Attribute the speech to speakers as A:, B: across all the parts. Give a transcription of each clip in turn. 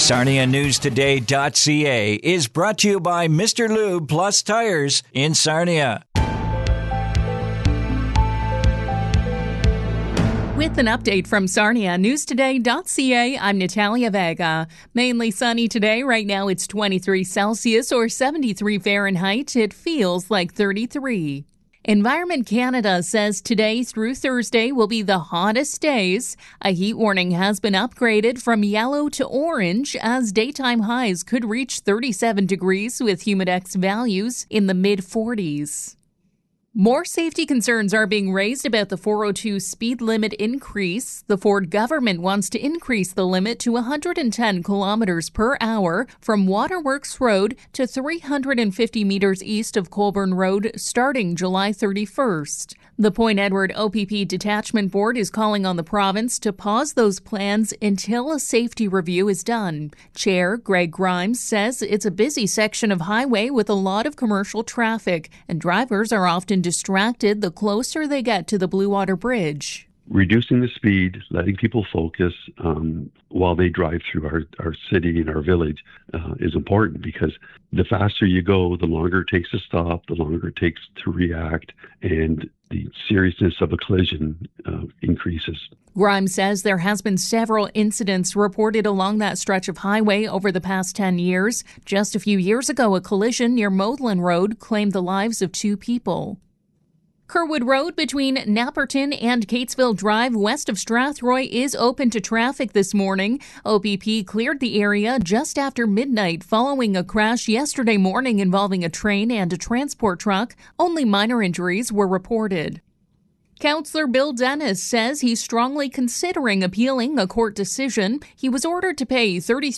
A: SarniaNewsToday.ca is brought to you by Mr. Lube Plus Tires in Sarnia.
B: With an update from SarniaNewsToday.ca, I'm Natalia Vega. Mainly sunny today. Right now it's 23 Celsius or 73 Fahrenheit. It feels like 33. Environment Canada says today through Thursday will be the hottest days. A heat warning has been upgraded from yellow to orange as daytime highs could reach 37 degrees with humidex values in the mid-40s. More safety concerns are being raised about the 402 speed limit increase. The Ford government wants to increase the limit to 110 kilometers per hour from Waterworks Road to 350 meters east of Colborne Road starting July 31st. The Point Edward OPP Detachment Board is calling on the province to pause those plans until a safety review is done. Chair Greg Grimes says it's a busy section of highway with a lot of commercial traffic, and drivers are often distracted the closer they get to the Blue Water Bridge.
C: Reducing the speed, letting people focus while they drive through our city and our village is important, because the faster you go, the longer it takes to stop, the longer it takes to react, and the seriousness of a collision increases.
B: Grimes says there has been several incidents reported along that stretch of highway over the past 10 years. Just a few years ago, a collision near Modlin Road claimed the lives of 2 people. Kerwood Road between Napperton and Catesville Drive west of Strathroy is open to traffic this morning. OPP cleared the area just after midnight following a crash yesterday morning involving a train and a transport truck. Only minor injuries were reported. Councillor Bill Dennis says he's strongly considering appealing a court decision. He was ordered to pay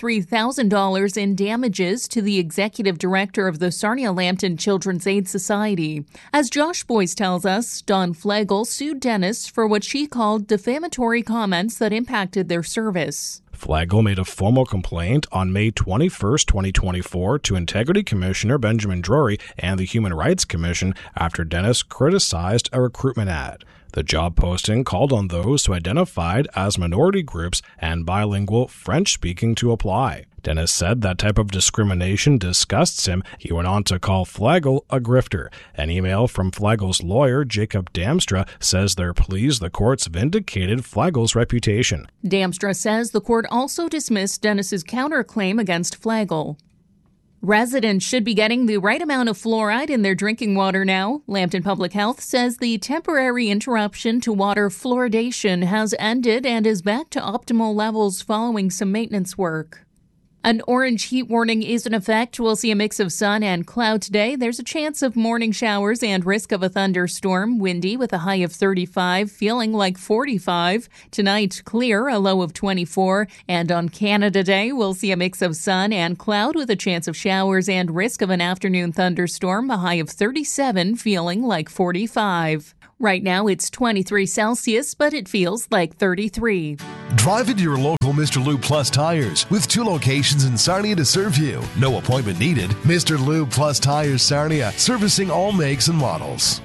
B: $33,000 in damages to the executive director of the Sarnia-Lambton Children's Aid Society. As Josh Boyce tells us, Dawn Flegel sued Dennis for what she called defamatory comments that impacted their service.
D: Flegel made a formal complaint on May 21, 2024 to Integrity Commissioner Benjamin Drury and the Human Rights Commission after Dennis criticized a recruitment ad. The job posting called on those who identified as minority groups and bilingual French-speaking to apply. Dennis said that type of discrimination disgusts him. He went on to call Flegel a grifter. An email from Flegel's lawyer, Jacob Damstra, says they're pleased the courts vindicated Flegel's reputation.
B: Damstra says the court also dismissed Dennis's counterclaim against Flegel. Residents should be getting the right amount of fluoride in their drinking water now. Lambton Public Health says the temporary interruption to water fluoridation has ended and is back to optimal levels following some maintenance work. An orange heat warning is in effect. We'll see a mix of sun and cloud today. There's a chance of morning showers and risk of a thunderstorm. Windy with a high of 35, feeling like 45. Tonight, clear, a low of 24. And on Canada Day, we'll see a mix of sun and cloud with a chance of showers and risk of an afternoon thunderstorm. A high of 37, feeling like 45. Right now, it's 23 Celsius, but it feels like 33.
E: Drive into your local Mr. Lube Plus Tires with 2 locations in Sarnia to serve you. No appointment needed. Mr. Lube Plus Tires Sarnia, servicing all makes and models.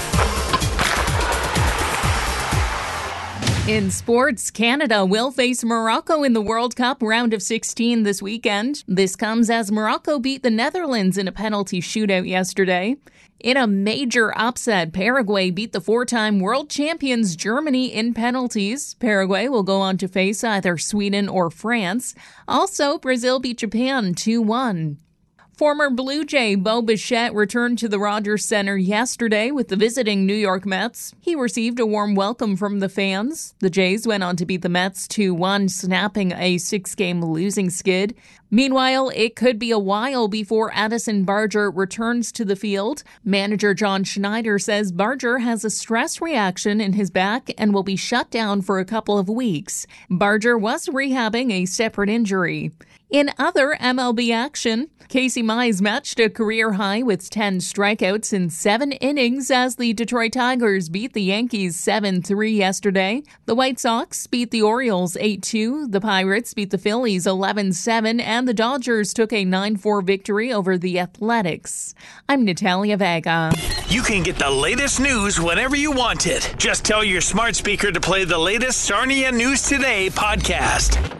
B: In sports, Canada will face Morocco in the World Cup round of 16 this weekend. This comes as Morocco beat the Netherlands in a penalty shootout yesterday. In a major upset, Paraguay beat the 4-time world champions Germany in penalties. Paraguay will go on to face either Sweden or France. Also, Brazil beat Japan 2-1. Former Blue Jay Bo Bichette returned to the Rogers Center yesterday with the visiting New York Mets. He received a warm welcome from the fans. The Jays went on to beat the Mets 2-1, snapping a 6-game losing skid. Meanwhile, it could be a while before Addison Barger returns to the field. Manager John Schneider says Barger has a stress reaction in his back and will be shut down for a couple of weeks. Barger was rehabbing a separate injury. In other MLB action, Casey Mize matched a career high with 10 strikeouts in 7 innings as the Detroit Tigers beat the Yankees 7-3 yesterday. The White Sox beat the Orioles 8-2, the Pirates beat the Phillies 11-7, and the Dodgers took a 9-4 victory over the Athletics. I'm Natalia Vega.
F: You can get the latest news whenever you want it. Just tell your smart speaker to play the latest Sarnia News Today podcast.